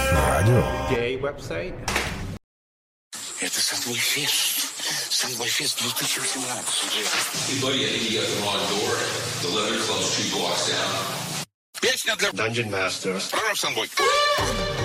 радио. Гей-веб-сайт. Это Сандвой-фест. Сандвой-фест 2018. Hey, buddy, I think you got the wrong door. The Leather Club's 2 blocks down. Песня для Dungeon Master. Пророк Сандвой.